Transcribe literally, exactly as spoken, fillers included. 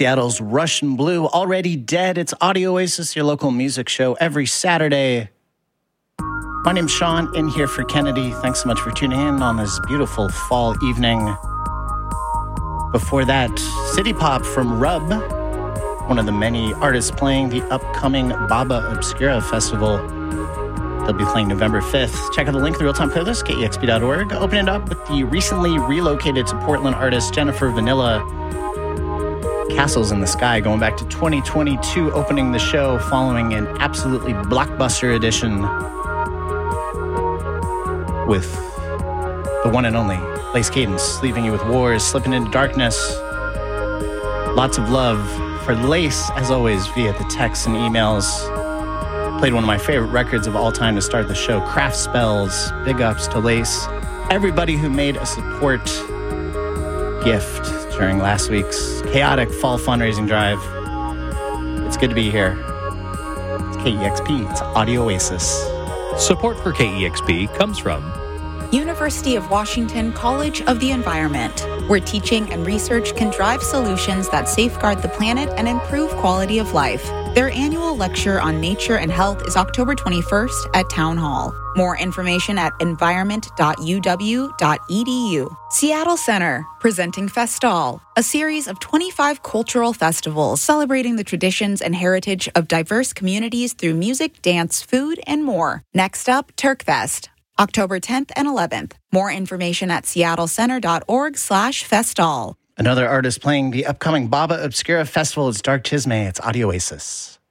Seattle's Russian Blue, Already Dead. It's Audio Oasis, your local music show every Saturday. My name's Sean, in here for Kennedy. Thanks so much for tuning in on this beautiful fall evening. Before that, City Pop from Rub, one of the many artists playing the upcoming Baba Obscura Festival. They'll be playing November fifth. Check out the link in the real-time playlist, K E X P dot org. Opening it up with the recently relocated to Portland artist Jennifer Vanilla. Castles in the Sky, going back to twenty twenty-two, opening the show following an absolutely blockbuster edition with the one and only Lace Cadence, leaving you with Wars, Slipping into Darkness. Lots of love for Lace, as always, via the texts and emails. Played one of my favorite records of all time to start the show, Craft Spells. Big ups to Lace. Everybody who made a support gift during last week's chaotic fall fundraising drive. It's good to be here. It's K E X P. It's Audio Oasis. Support for K E X P comes from University of Washington College of the Environment, where teaching and research can drive solutions that safeguard the planet and improve quality of life. Their annual lecture on nature and health is October twenty-first at Town Hall. More information at environment dot u w dot e d u. Seattle Center, presenting Festal, a series of twenty-five cultural festivals celebrating the traditions and heritage of diverse communities through music, dance, food, and more. Next up, Turkfest, October tenth and eleventh. More information at seattle center dot org slash festal. Another artist playing the upcoming Baba Obscura Festival is Dark Chisme. It's Audio Oasis.